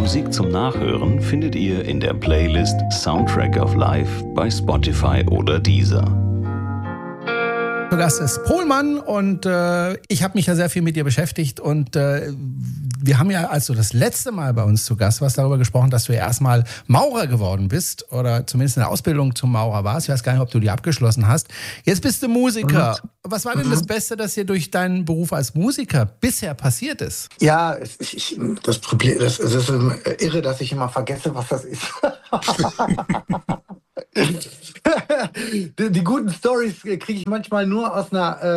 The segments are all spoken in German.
Musik zum Nachhören findet ihr in der Playlist Soundtrack of Life bei Spotify oder Deezer. Zu Gast ist Pohlmann und ich habe mich ja sehr viel mit dir beschäftigt und wir haben ja, als du das letzte Mal bei uns zu Gast warst, darüber gesprochen, dass du ja erstmal Maurer geworden bist oder zumindest in der Ausbildung zum Maurer warst. Ich weiß gar nicht, ob du die abgeschlossen hast. Jetzt bist du Musiker. Was war denn das Beste, das dir durch deinen Beruf als Musiker bisher passiert ist? Ja, das Problem, es ist irre, dass ich immer vergesse, was das ist. Die guten Storys kriege ich manchmal nur aus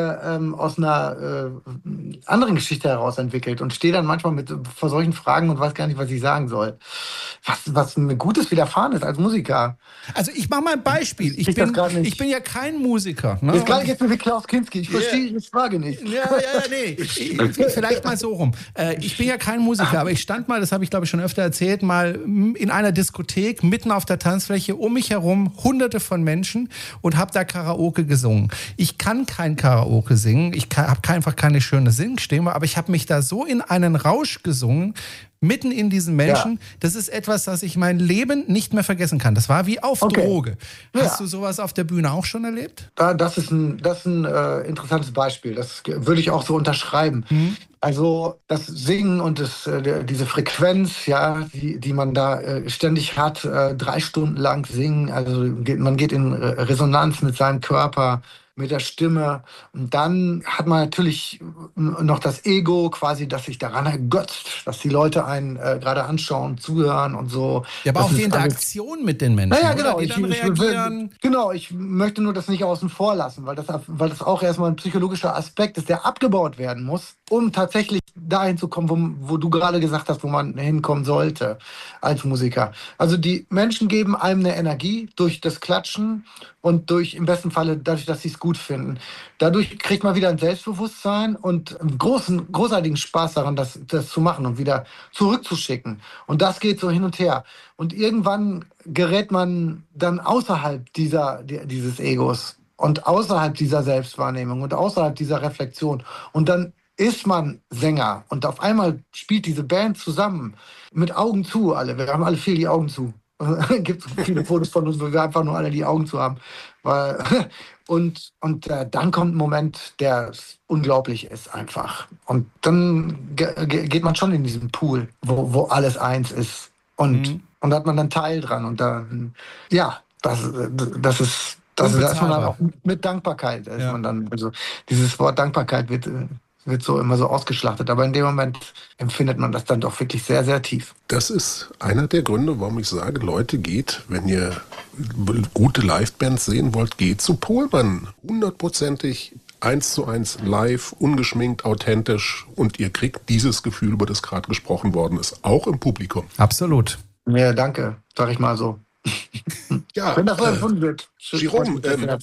einer anderen Geschichte heraus entwickelt und stehe dann manchmal vor solchen Fragen und weiß gar nicht, was ich sagen soll. Was mir Gutes widerfahren ist als Musiker. Also ich mache mal ein Beispiel. Ich bin ja kein Musiker. Ne? Jetzt gerade wie Klaus Kinski. Ich verstehe die Frage nicht. Nee. Vielleicht mal so rum. Ich bin ja kein Musiker, aber ich stand mal, das habe ich glaube ich schon öfter erzählt, mal in einer Diskothek mitten auf der Tanzfläche, um mich herum Hunderte von Menschen und habe da Karaoke gesungen. Ich kann kein Karaoke singen, ich habe einfach keine schöne Singstimme, aber ich habe mich da so in einen Rausch gesungen, mitten in diesen Menschen. Ja. Das ist etwas, das ich mein Leben nicht mehr vergessen kann. Das war wie auf Droge. Hast du sowas auf der Bühne auch schon erlebt? Das ist ein interessantes Beispiel. Das würde ich auch so unterschreiben. Also das Singen und diese Frequenz, ja, die man da ständig hat, 3 Stunden lang singen. Also man geht in Resonanz mit seinem Körper, mit der Stimme. Und dann hat man natürlich noch das Ego quasi, das sich daran ergötzt, dass die Leute einen gerade anschauen, zuhören und so. Ja, aber das auch die Interaktion mit den Menschen, ja, genau. Die dann reagieren. Ich möchte nur das nicht außen vor lassen, weil das auch erstmal ein psychologischer Aspekt ist, der abgebaut werden muss, um tatsächlich dahin zu kommen, wo du gerade gesagt hast, wo man hinkommen sollte als Musiker. Also die Menschen geben einem eine Energie durch das Klatschen und im besten Falle dadurch, dass sie es gut finden. Dadurch kriegt man wieder ein Selbstbewusstsein und einen großartigen Spaß daran, das zu machen und wieder zurückzuschicken. Und das geht so hin und her. Und irgendwann gerät man dann außerhalb dieses Egos und außerhalb dieser Selbstwahrnehmung und außerhalb dieser Reflexion. Und dann ist man Sänger und auf einmal spielt diese Band zusammen mit Augen zu alle. Wir haben alle viel die Augen zu. Es gibt viele Fotos von uns, wo wir einfach nur alle die Augen zu haben. Und dann kommt ein Moment, der unglaublich ist einfach. Und dann geht man schon in diesen Pool, wo alles eins ist. Und da hat man dann Teil dran. Und dann, ja, das ist man dann auch mit Dankbarkeit. Ist man dann, also dieses Wort Dankbarkeit wird so immer so ausgeschlachtet. Aber in dem Moment empfindet man das dann doch wirklich sehr, sehr tief. Das ist einer der Gründe, warum ich sage, Leute, wenn ihr gute Livebands sehen wollt, geht zu Pohlmann. 100%ig 1:1 live, ungeschminkt, authentisch. Und ihr kriegt dieses Gefühl, über das gerade gesprochen worden ist, auch im Publikum. Absolut. Ja, danke, sag ich mal so. Ja, wenn das so empfunden wird. Jerome,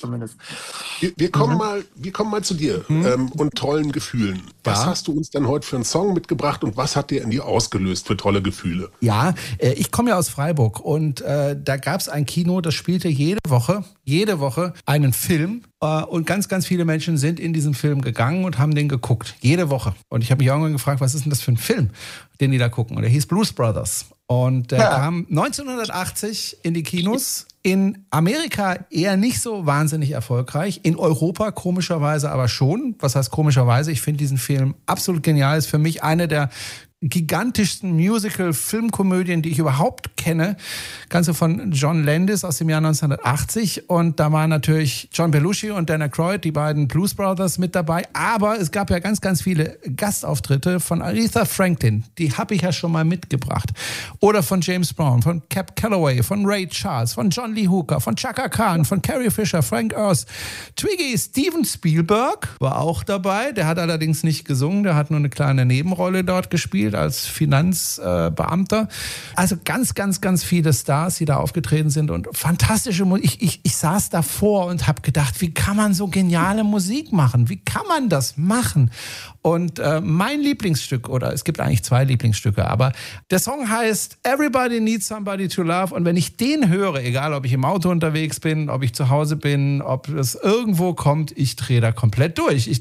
wir kommen mal zu dir und tollen Gefühlen. Was hast du uns denn heute für einen Song mitgebracht und was hat dir in dir ausgelöst für tolle Gefühle? Ja, ich komme ja aus Freiburg und da gab es ein Kino, das spielte jede Woche einen Film und ganz, ganz viele Menschen sind in diesen Film gegangen und haben den geguckt. Jede Woche. Und ich habe mich irgendwann gefragt, was ist denn das für ein Film, den die da gucken? Und der hieß Blues Brothers. Und der kam 1980 in die Kinos. In Amerika eher nicht so wahnsinnig erfolgreich. In Europa komischerweise aber schon. Was heißt komischerweise? Ich finde diesen Film absolut genial. Ist für mich eine der gigantischsten Musical-Filmkomödien, die ich überhaupt kenne. Ganze von John Landis aus dem Jahr 1980. Und da waren natürlich John Belushi und Dan Aykroyd, die beiden Blues Brothers, mit dabei. Aber es gab ja ganz, ganz viele Gastauftritte von Aretha Franklin. Die habe ich ja schon mal mitgebracht. Oder von James Brown, von Cab Calloway, von Ray Charles, von John Lee Hooker, von Chaka Khan, von Carrie Fisher, Frank Oz, Twiggy. Steven Spielberg war auch dabei. Der hat allerdings nicht gesungen. Der hat nur eine kleine Nebenrolle dort gespielt als Finanzbeamter. Also ganz, ganz, ganz viele Stars, die da aufgetreten sind und fantastische Musik. Ich saß davor und habe gedacht, wie kann man so geniale Musik machen? Wie kann man das machen? Und mein Lieblingsstück, oder es gibt eigentlich 2 Lieblingsstücke, aber der Song heißt Everybody Needs Somebody to Love und wenn ich den höre, egal ob ich im Auto unterwegs bin, ob ich zu Hause bin, ob es irgendwo kommt, ich drehe da komplett durch. Ich drehe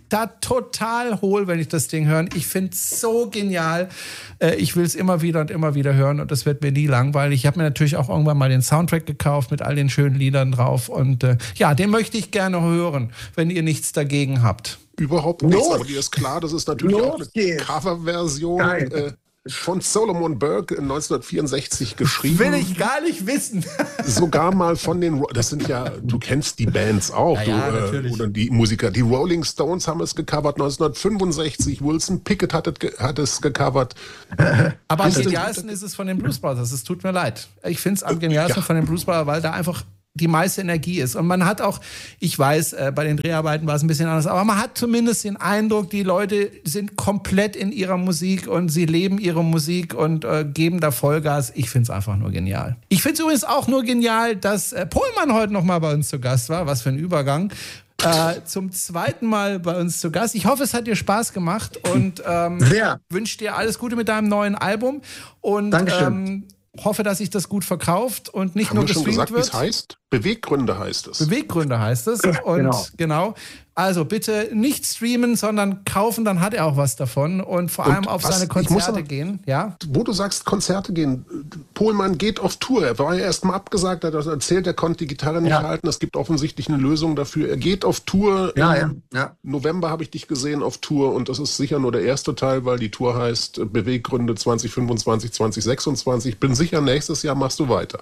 da total hohl, wenn ich das Ding höre. Ich finde es so genial. Ich will es immer wieder und immer wieder hören und das wird mir nie langweilig. Ich habe mir natürlich auch irgendwann mal den Soundtrack gekauft mit all den schönen Liedern drauf und ja, den möchte ich gerne hören, wenn ihr nichts dagegen habt. Überhaupt nichts, aber dir ist klar, das ist natürlich auch eine Coverversion von Solomon Burke 1964 geschrieben. Will ich gar nicht wissen. Sogar mal von den, das sind ja, du kennst die Bands auch, natürlich. Oder die Musiker. Die Rolling Stones haben es gecovert 1965, Wilson Pickett hat es gecovert. Aber am genialsten ist es von den Blues Brothers, es tut mir leid. Ich finde es am genialsten von den Blues Brothers, weil da einfach die meiste Energie ist. Und man hat auch, ich weiß, bei den Dreharbeiten war es ein bisschen anders, aber man hat zumindest den Eindruck, die Leute sind komplett in ihrer Musik und sie leben ihre Musik und geben da Vollgas. Ich finde es einfach nur genial. Ich finde es übrigens auch nur genial, dass Pohlmann heute noch mal bei uns zu Gast war. Was für ein Übergang. Zum zweiten Mal bei uns zu Gast. Ich hoffe, es hat dir Spaß gemacht und wünsche dir alles Gute mit deinem neuen Album. Und Dankeschön. Hoffe, dass sich das gut verkauft und nicht nur gestreamt wird. Haben wir schon gesagt, wie es heißt? Beweggründe heißt es. Beweggründe heißt es. Und genau. Also bitte nicht streamen, sondern kaufen, dann hat er auch was davon. Und vor allem auf seine Konzerte gehen. Ja? Wo du sagst, Konzerte gehen. Pohlmann geht auf Tour. Er war ja erst mal abgesagt, er hat erzählt, er konnte die Gitarre nicht halten. Es gibt offensichtlich eine Lösung dafür. Er geht auf Tour. Im November habe ich dich gesehen auf Tour. Und das ist sicher nur der erste Teil, weil die Tour heißt Beweggründe 2025, 2026. Ich bin sicher, nächstes Jahr machst du weiter.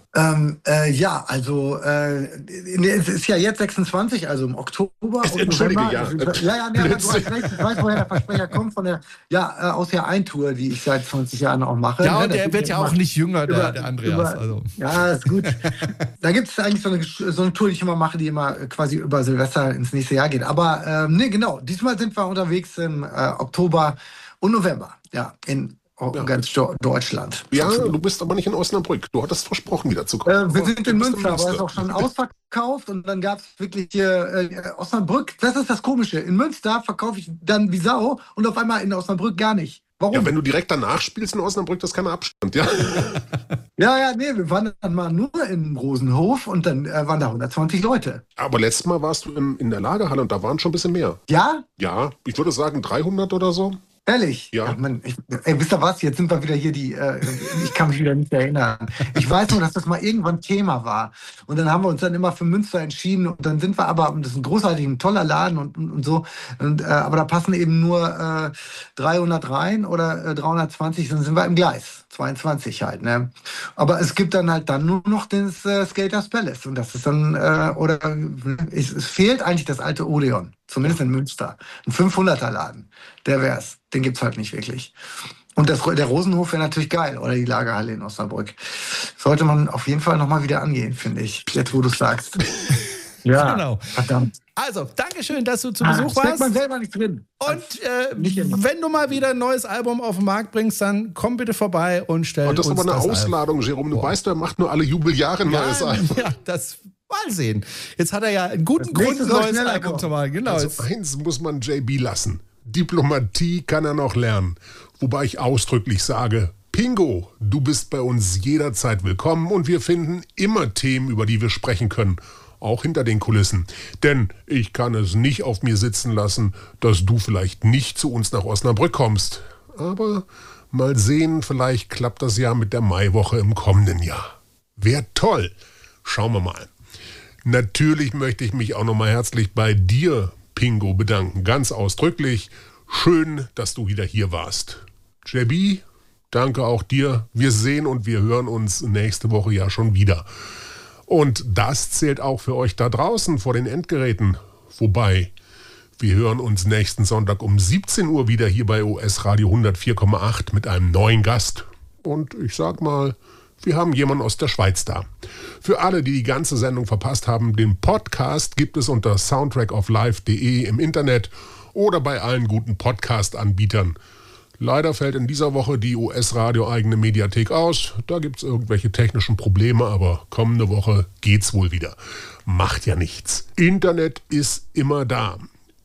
Es ist ja jetzt 26, also im Oktober. Entschuldige, du hast recht, ich weiß, woher der Versprecher kommt, von der aus der Eintour, die ich seit 20 Jahren auch mache. Ja, und der wird ja auch nicht jünger, der Andreas. Ja, ist gut. Da gibt es eigentlich so eine Tour, die ich immer mache, die immer quasi über Silvester ins nächste Jahr geht. Aber genau, diesmal sind wir unterwegs im Oktober und November, in ganz Deutschland. Ja, du bist aber nicht in Osnabrück. Du hattest versprochen, wieder zu kommen. Wir sind in Münster, aber es ist auch schon ausverkauft. Und dann gab es wirklich hier Osnabrück. Das ist das Komische. In Münster verkaufe ich dann wie Sau und auf einmal in Osnabrück gar nicht. Warum? Ja, wenn du direkt danach spielst in Osnabrück, das ist kein Abstand, ja? Wir waren dann mal nur im Rosenhof und dann waren da 120 Leute. Aber letztes Mal warst du in der Lagerhalle und da waren schon ein bisschen mehr. Ja? Ja, ich würde sagen 300 oder so. Ehrlich? Ja. Wisst ihr was? Jetzt sind wir wieder hier ich kann mich wieder nicht erinnern. Ich weiß nur, dass das mal irgendwann Thema war. Und dann haben wir uns dann immer für Münster entschieden. Und dann sind wir aber, das ist ein großartig, ein toller Laden und so. Aber da passen eben nur 300 rein oder 320, dann sind wir im Gleis. 22 halt, ne? Aber es gibt dann halt nur noch das Skaters Palace. Und das ist dann, es fehlt eigentlich das alte Odeon. Zumindest in Münster. Ein 500er-Laden. Der wär's. Den gibt's halt nicht wirklich. Und der Rosenhof wäre natürlich geil. Oder die Lagerhalle in Osnabrück. Sollte man auf jeden Fall nochmal wieder angehen, finde ich. Jetzt, wo du es sagst. Ja, genau. Verdammt. Also, Dankeschön, dass du zu Besuch warst. Steckt man selber nicht drin. Und wenn du mal wieder ein neues Album auf den Markt bringst, dann komm bitte vorbei und stell uns das Das ist aber eine Ausladung, Jerome. Du weißt, er macht nur alle Jubeljahre ein neues Album. Ja, das mal sehen. Jetzt hat er ja einen guten Grund, ein neues Album zu machen. Genau. Also eins muss man JB lassen. Diplomatie kann er noch lernen. Wobei ich ausdrücklich sage, Pingo, du bist bei uns jederzeit willkommen und wir finden immer Themen, über die wir sprechen können. Auch hinter den Kulissen. Denn ich kann es nicht auf mir sitzen lassen, dass du vielleicht nicht zu uns nach Osnabrück kommst. Aber mal sehen, vielleicht klappt das ja mit der Maiwoche im kommenden Jahr. Wäre toll. Schauen wir mal. Natürlich möchte ich mich auch nochmal herzlich bei dir, Pingo, bedanken. Ganz ausdrücklich. Schön, dass du wieder hier warst. JB, danke auch dir. Wir sehen und wir hören uns nächste Woche ja schon wieder. Und das zählt auch für euch da draußen vor den Endgeräten. Wobei, wir hören uns nächsten Sonntag um 17 Uhr wieder hier bei OS Radio 104,8 mit einem neuen Gast. Und ich sag mal, wir haben jemanden aus der Schweiz da. Für alle, die die ganze Sendung verpasst haben, den Podcast gibt es unter soundtrackoflife.de im Internet oder bei allen guten Podcast-Anbietern. Leider fällt in dieser Woche die US-Radio-eigene Mediathek aus. Da gibt es irgendwelche technischen Probleme, aber kommende Woche geht's wohl wieder. Macht ja nichts. Internet ist immer da.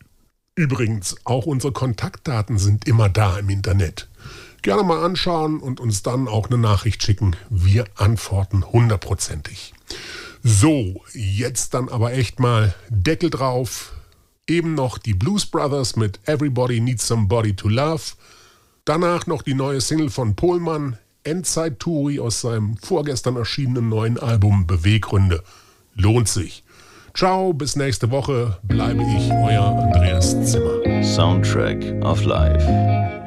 Übrigens, auch unsere Kontaktdaten sind immer da im Internet. Gerne mal anschauen und uns dann auch eine Nachricht schicken. Wir antworten 100%. So, jetzt dann aber echt mal Deckel drauf. Eben noch die Blues Brothers mit Everybody Needs Somebody to Love. Danach noch die neue Single von Pohlmann, Endzeit-Touri aus seinem vorgestern erschienenen neuen Album Beweggründe. Lohnt sich. Ciao, bis nächste Woche. Bleibe ich, euer Andreas Zimmer. Soundtrack of Life.